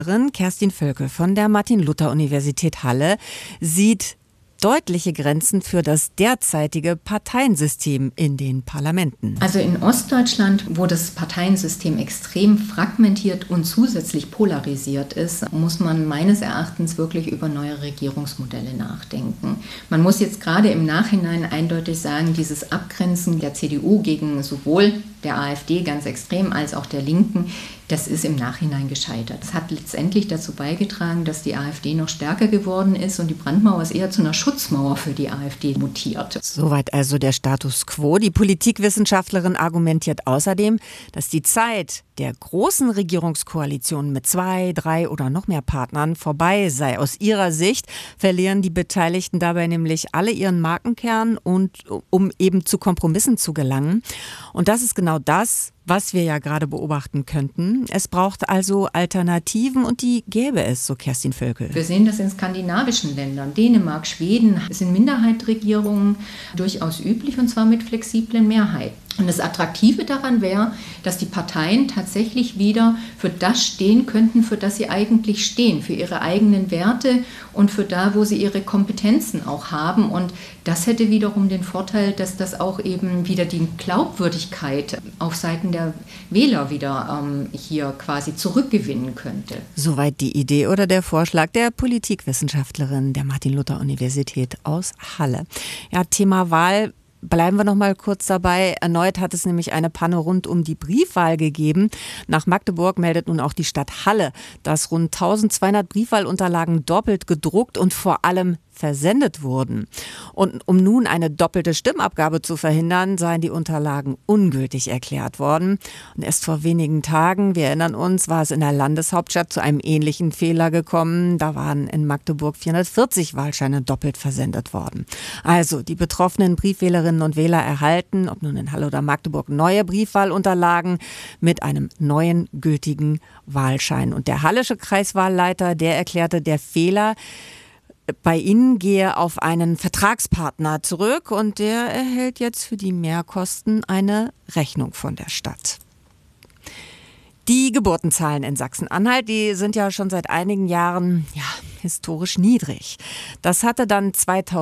Kerstin Völkel von der Martin-Luther-Universität Halle sieht deutliche Grenzen für das derzeitige Parteiensystem in den Parlamenten. Also in Ostdeutschland, wo das Parteiensystem extrem fragmentiert und zusätzlich polarisiert ist, muss man meines Erachtens wirklich über neue Regierungsmodelle nachdenken. Man muss jetzt gerade im Nachhinein eindeutig sagen, dieses Abgrenzen der CDU gegen sowohl der AfD ganz extrem als auch der Linken, das ist im Nachhinein gescheitert. Es hat letztendlich dazu beigetragen, dass die AfD noch stärker geworden ist und die Brandmauer ist eher zu einer Schutzmauer für die AfD mutiert. Soweit also der Status quo. Die Politikwissenschaftlerin argumentiert außerdem, dass die Zeit der großen Regierungskoalition mit 2, 3 oder noch mehr Partnern vorbei sei. Aus ihrer Sicht verlieren die Beteiligten dabei nämlich alle ihren Markenkern, und um eben zu Kompromissen zu gelangen. Und das ist genau das, was wir ja gerade beobachten könnten. Es braucht also Alternativen und die gäbe es, so Kerstin Völkel. Wir sehen das in skandinavischen Ländern. Dänemark, Schweden sind Minderheitsregierungen durchaus üblich, und zwar mit flexiblen Mehrheiten. Und das Attraktive daran wäre, dass die Parteien tatsächlich wieder für das stehen könnten, für das sie eigentlich stehen, für ihre eigenen Werte und für da, wo sie ihre Kompetenzen auch haben. Und das hätte wiederum den Vorteil, dass das auch eben wieder die Glaubwürdigkeit auf Seiten der Wähler wieder hier quasi zurückgewinnen könnte. Soweit die Idee oder der Vorschlag der Politikwissenschaftlerin der Martin-Luther-Universität aus Halle. Ja, Thema Wahl. Bleiben wir noch mal kurz dabei. Erneut hat es nämlich eine Panne rund um die Briefwahl gegeben. Nach Magdeburg meldet nun auch die Stadt Halle, dass rund 1200 Briefwahlunterlagen doppelt gedruckt und vor allem versendet wurden. Und um nun eine doppelte Stimmabgabe zu verhindern, seien die Unterlagen ungültig erklärt worden. Und erst vor wenigen Tagen, wir erinnern uns, war es in der Landeshauptstadt zu einem ähnlichen Fehler gekommen. Da waren in Magdeburg 440 Wahlscheine doppelt versendet worden. Also die betroffenen Briefwählerinnen und Wähler erhalten, ob nun in Halle oder Magdeburg, neue Briefwahlunterlagen mit einem neuen gültigen Wahlschein. Und der hallische Kreiswahlleiter, der erklärte, der Fehler bei Ihnen gehe auf einen Vertragspartner zurück, und der erhält jetzt für die Mehrkosten eine Rechnung von der Stadt. Die Geburtenzahlen in Sachsen-Anhalt, die sind ja schon seit einigen Jahren historisch niedrig. Das hatte dann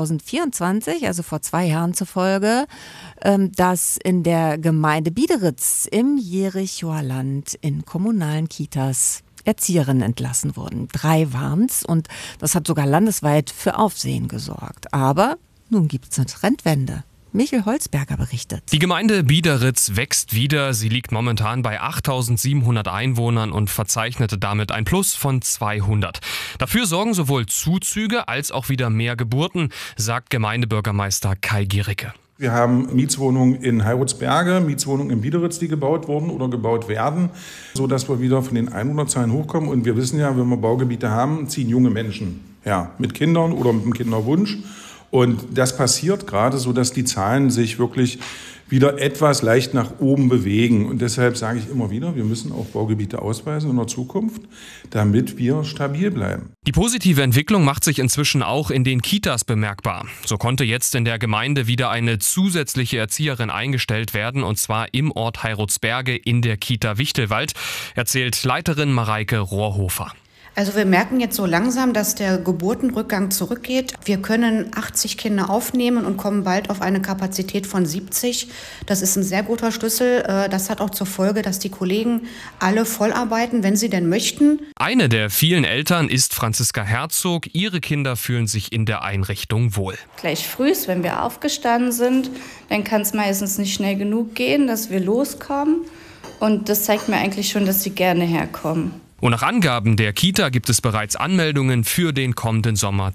2024, also vor 2 Jahren, zur Folge, dass in der Gemeinde Biederitz im Jerichoer Land in kommunalen Kitas Erzieherinnen entlassen wurden. 3 waren es, und das hat sogar landesweit für Aufsehen gesorgt. Aber nun gibt es eine Trendwende. Michel Holzberger berichtet. Die Gemeinde Biederitz wächst wieder. Sie liegt momentan bei 8.700 Einwohnern und verzeichnete damit ein Plus von 200. Dafür sorgen sowohl Zuzüge als auch wieder mehr Geburten, sagt Gemeindebürgermeister Kai Giericke. Wir haben Mietswohnungen in Heiratsberge, Mietswohnungen in Biederitz, die gebaut wurden oder gebaut werden, sodass wir wieder von den Einwohnerzahlen hochkommen. Und wir wissen ja, wenn wir Baugebiete haben, ziehen junge Menschen mit Kindern oder mit einem Kinderwunsch. Und das passiert gerade, sodass die Zahlen sich wirklich wieder etwas leicht nach oben bewegen. Und deshalb sage ich immer wieder, wir müssen auch Baugebiete ausweisen in der Zukunft, damit wir stabil bleiben. Die positive Entwicklung macht sich inzwischen auch in den Kitas bemerkbar. So konnte jetzt in der Gemeinde wieder eine zusätzliche Erzieherin eingestellt werden, und zwar im Ort Heiratsberge in der Kita Wichtelwald, erzählt Leiterin Mareike Rohrhofer. Also wir merken jetzt so langsam, dass der Geburtenrückgang zurückgeht. Wir können 80 Kinder aufnehmen und kommen bald auf eine Kapazität von 70. Das ist ein sehr guter Schlüssel. Das hat auch zur Folge, dass die Kollegen alle voll arbeiten, wenn sie denn möchten. Eine der vielen Eltern ist Franziska Herzog. Ihre Kinder fühlen sich in der Einrichtung wohl. Gleich frühst, wenn wir aufgestanden sind, dann kann es meistens nicht schnell genug gehen, dass wir loskommen. Und das zeigt mir eigentlich schon, dass sie gerne herkommen. Und nach Angaben der Kita gibt es bereits Anmeldungen für den kommenden Sommer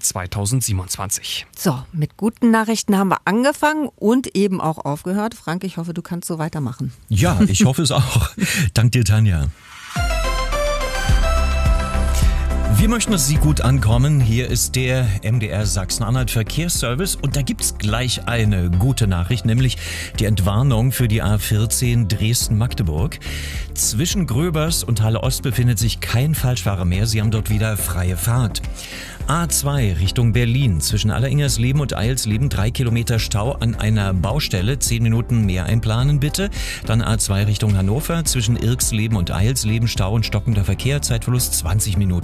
2027. So, mit guten Nachrichten haben wir angefangen und eben auch aufgehört. Frank, ich hoffe, du kannst so weitermachen. Ja, ich hoffe es auch. Dank dir, Tanja. Wir möchten, dass Sie gut ankommen. Hier ist der MDR Sachsen-Anhalt Verkehrsservice und da gibt's gleich eine gute Nachricht, nämlich die Entwarnung für die A14 Dresden-Magdeburg. Zwischen Gröbers und Halle Ost befindet sich kein Falschfahrer mehr. Sie haben dort wieder freie Fahrt. A2 Richtung Berlin. Zwischen Alleringersleben und Eilsleben 3 Kilometer Stau an einer Baustelle. 10 Minuten mehr einplanen bitte. Dann A2 Richtung Hannover. Zwischen Irksleben und Eilsleben Stau und stockender Verkehr. Zeitverlust 20 Minuten.